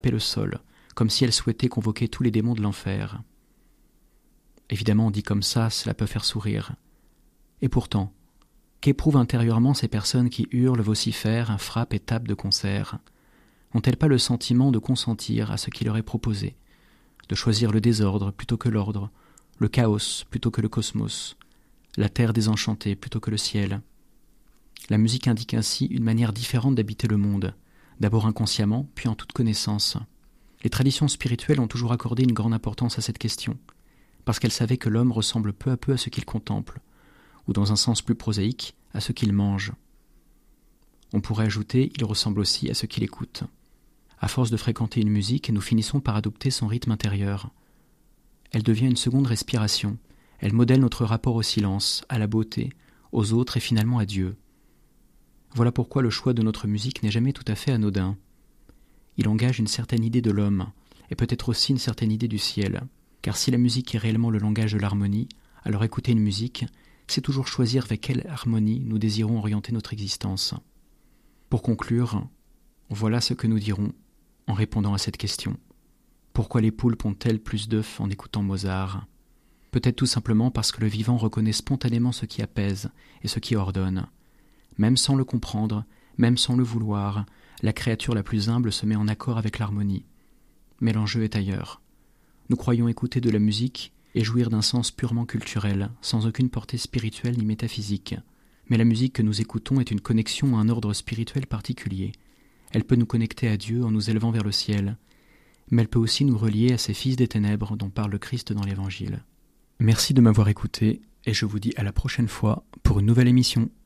le sol, comme si elle souhaitait convoquer tous les démons de l'enfer. Évidemment, dit comme ça, cela peut faire sourire. Et pourtant, qu'éprouvent intérieurement ces personnes qui hurlent, vocifèrent, frappent et tapent de concert? N'ont-elles pas le sentiment de consentir à ce qui leur est proposé, de choisir le désordre plutôt que l'ordre, le chaos plutôt que le cosmos, la terre désenchantée plutôt que le ciel? La musique indique ainsi une manière différente d'habiter le monde, d'abord inconsciemment, puis en toute connaissance. Les traditions spirituelles ont toujours accordé une grande importance à cette question, parce qu'elles savaient que l'homme ressemble peu à peu à ce qu'il contemple, ou dans un sens plus prosaïque, à ce qu'il mange. On pourrait ajouter, il ressemble aussi à ce qu'il écoute. À force de fréquenter une musique, nous finissons par adopter son rythme intérieur. Elle devient une seconde respiration, elle modèle notre rapport au silence, à la beauté, aux autres et finalement à Dieu. Voilà pourquoi le choix de notre musique n'est jamais tout à fait anodin. Il engage une certaine idée de l'homme, et peut-être aussi une certaine idée du ciel, car si la musique est réellement le langage de l'harmonie, alors écouter une musique, c'est toujours choisir vers quelle harmonie nous désirons orienter notre existence. Pour conclure, voilà ce que nous dirons en répondant à cette question. Pourquoi les poules pondent-elles plus d'œufs en écoutant Mozart? Peut-être tout simplement parce que le vivant reconnaît spontanément ce qui apaise et ce qui ordonne. Même sans le comprendre, même sans le vouloir, la créature la plus humble se met en accord avec l'harmonie. Mais l'enjeu est ailleurs. Nous croyons écouter de la musique et jouir d'un sens purement culturel, sans aucune portée spirituelle ni métaphysique. Mais la musique que nous écoutons est une connexion à un ordre spirituel particulier. Elle peut nous connecter à Dieu en nous élevant vers le ciel, mais elle peut aussi nous relier à ces fils des ténèbres dont parle le Christ dans l'Évangile. Merci de m'avoir écouté, et je vous dis à la prochaine fois pour une nouvelle émission.